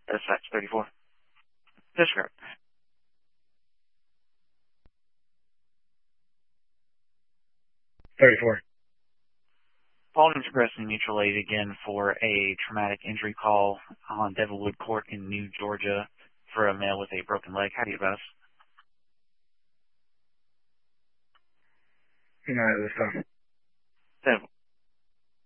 Dispatch 34. Disregard. Following progressing mutual aid again for a traumatic injury call on Devilwood Court in New Georgia for a male with a broken leg. How do you advise? Not at this time.